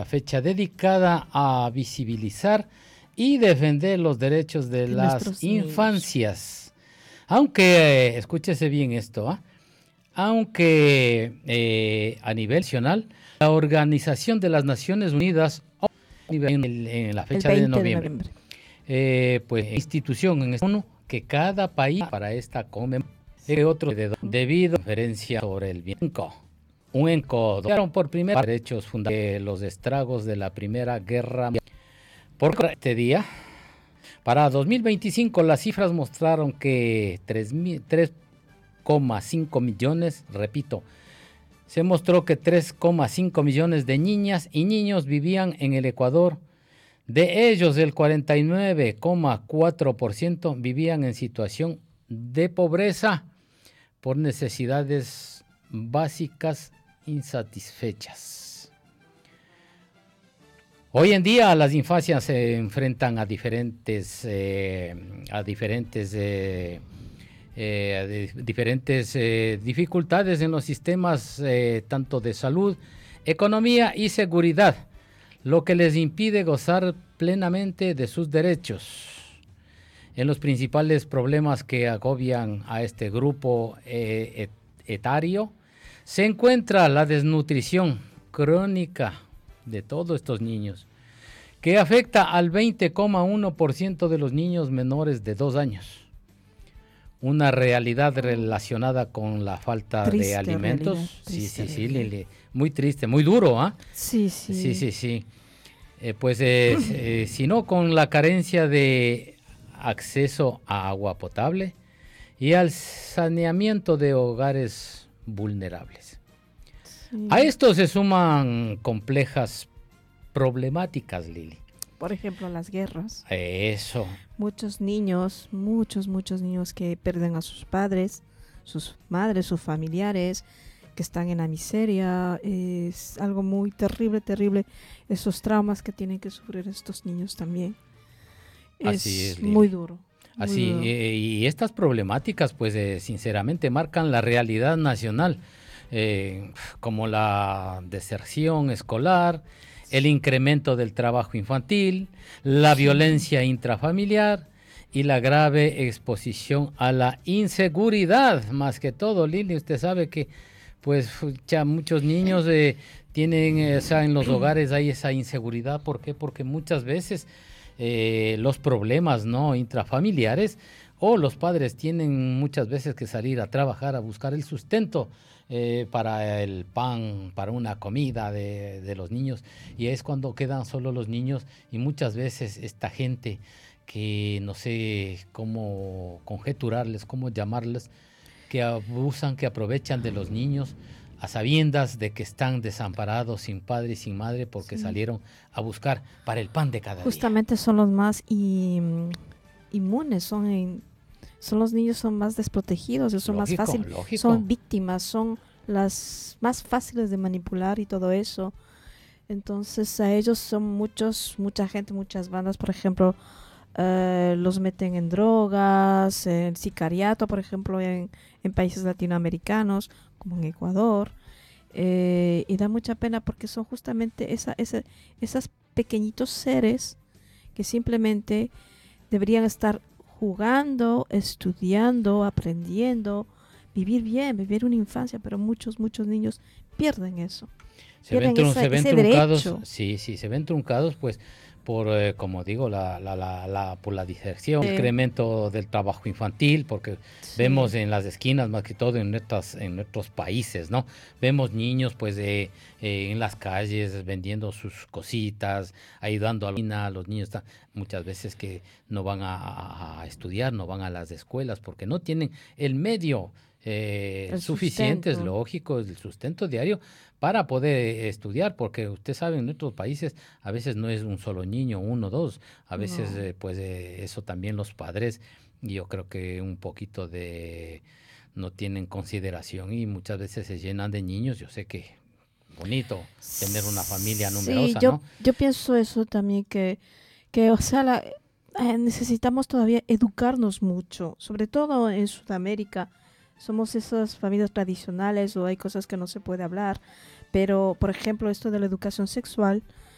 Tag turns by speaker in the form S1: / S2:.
S1: La fecha dedicada a visibilizar y defender los derechos de las infancias. Aunque, escúchese bien esto, aunque a nivel nacional, la Organización de las Naciones Unidas, en la fecha de noviembre, pues institución en ONU que cada país para esta conmemoración otro debido a conferencia sobre el bien. Un encodo por primera derechos fundamentales los estragos de la Primera Guerra Mundial. Por este día, para 2025 las cifras mostraron que 3,5 millones, repito, se mostró que 3,5 millones de niñas y niños vivían en el Ecuador. De ellos, el 49,4% vivían en situación de pobreza por necesidades básicas insatisfechas. Hoy en día las infancias se enfrentan a diferentes dificultades en los sistemas tanto de salud, economía y seguridad, lo que les impide gozar plenamente de sus derechos. En los principales problemas que agobian a este grupo etario se encuentra la desnutrición crónica de todos estos niños, que afecta al 20,1% de los niños menores de 2 años. Una realidad relacionada con la falta de alimentos. Sí, Lili. Muy triste, muy duro, ¿ah?
S2: Sí.
S1: Sí. Sino con la carencia de acceso a agua potable y al saneamiento de hogares vulnerables. Sí. A esto se suman complejas problemáticas, Lili.
S2: Por ejemplo, las guerras.
S1: Eso.
S2: Muchos niños que pierden a sus padres, sus madres, sus familiares, que están en la miseria. Es algo muy terrible, esos traumas que tienen que sufrir estos niños también.
S1: Así es,
S2: muy duro.
S1: Así, y estas problemáticas, pues, sinceramente, marcan la realidad nacional, como la deserción escolar, el incremento del trabajo infantil, la violencia intrafamiliar y la grave exposición a la inseguridad. Más que todo, Lili, usted sabe que pues ya muchos niños tienen, en los hogares hay esa inseguridad. ¿Por qué? Porque muchas veces los problemas intrafamiliares o los padres tienen muchas veces que salir a trabajar, a buscar el sustento para el pan, para una comida de los niños, y es cuando quedan solo los niños, y muchas veces esta gente que no sé cómo conjeturarles, cómo llamarles, que abusan, que aprovechan de los niños a sabiendas de que están desamparados, sin padre y sin madre, porque salieron a buscar para el pan de cada día.
S2: Justamente son los más inmunes, son los niños, son más desprotegidos, son más fáciles, son víctimas, son las más fáciles de manipular y todo eso. Entonces a ellos son mucha gente, muchas bandas, por ejemplo, los meten en drogas, en sicariato, por ejemplo, en países latinoamericanos, como en Ecuador, y da mucha pena porque son justamente esas pequeñitos seres que simplemente deberían estar jugando, estudiando, aprendiendo, vivir bien, vivir una infancia, pero muchos niños pierden eso.
S1: Se ven truncados, se ven truncados, pues, por, como digo, por la diserción, el incremento del trabajo infantil, porque vemos en las esquinas, más que todo en nuestros países, ¿no? Vemos niños, pues, en las calles vendiendo sus cositas, ayudando a los niños. Muchas veces que no van a estudiar, no van a las escuelas, porque no tienen el medio suficiente, es lógico, el sustento diario para poder estudiar, porque usted sabe, en nuestros países a veces no es un solo niño, 1 o 2, a veces eso también los padres, yo creo que un poquito no tienen consideración y muchas veces se llenan de niños. Yo sé que bonito tener una familia numerosa, ¿no?
S2: Yo pienso eso también, que o sea, necesitamos todavía educarnos mucho, sobre todo en Sudamérica. Somos esas familias tradicionales, o hay cosas que no se puede hablar, pero por ejemplo esto de la educación sexual